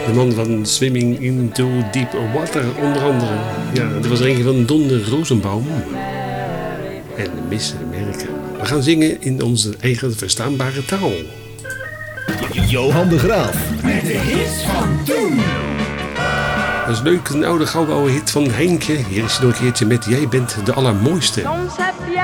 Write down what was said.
De man van Swimming into Deep Water onder andere. Ja, dat was er een van Don Rosenbaum. En Miss America. We gaan zingen in onze eigen verstaanbare taal. Johan de Graaf. Met de hits van toen. Dat is leuk, een oude gouden hit van Heintje. Hier is hij nog een keertje met Jij bent de allermooiste. Soms heb jij